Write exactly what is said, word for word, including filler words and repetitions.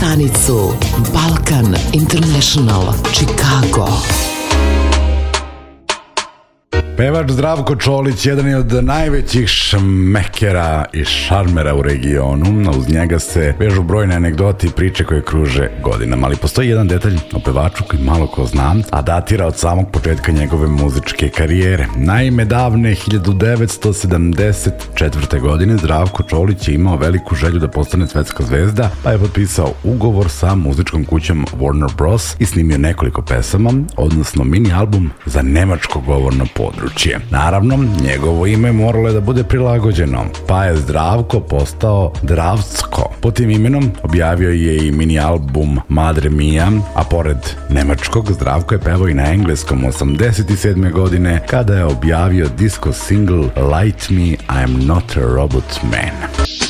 stanicu Balkan International Chicago. Pevač Zdravko Čolić jedan je od najvećih šmekera i šarmera u regionu. Uz njega se vežu brojne anegdote i priče koje kruže godinama, ali postoji jedan detalj o pevaču koji malo ko zna, a datira od samog početka njegove muzičke karijere. Naime, davne hiljadu devetsto sedamdeset četvrte. godine Zdravko Čolić je imao veliku želju da postane svetska zvezda, pa je potpisao ugovor sa muzičkom kućom Warner Bros. I snimio nekoliko pesama, odnosno mini album za nemačko govorno područje. Naravno, njegovo ime moralo je da bude prilagođeno, pa je Zdravko postao Dravcko. Pod tim imenom objavio je i mini album Madre Mia, a pored nemačkog Zdravko je pevao i na engleskom osamdeset sedme. godine kada je objavio disco single Light Me, I'm Not a Robot Man.